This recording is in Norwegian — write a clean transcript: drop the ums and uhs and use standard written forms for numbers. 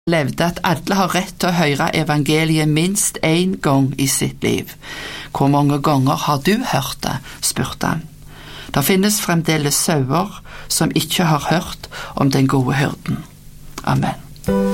levde at alle har rett til å høre evangeliet minst én gang i sitt liv. Hvor mange ganger har du hørt det, spurte han. Det finnes fremdeles sauer som ikke har hørt om den gode hyrden. Amen.